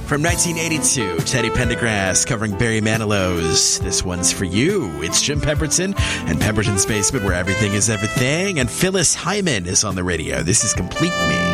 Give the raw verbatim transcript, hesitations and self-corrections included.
From nineteen eighty-two, Teddy Pendergrass covering Barry Manilow's This One's For You. It's Jim Pemberton and Pemberton's Basement, where everything is everything. And Phyllis Hyman is on the radio. This is Complete Me.